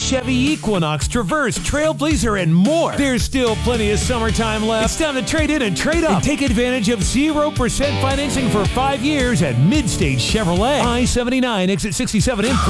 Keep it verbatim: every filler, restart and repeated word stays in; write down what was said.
Chevy Equinox, Traverse, Trailblazer, and more. There's still plenty of summertime left. It's time to trade in and trade up and take advantage of zero percent financing for five years at Midstage Chevrolet. I seventy-nine, exit sixty-seven in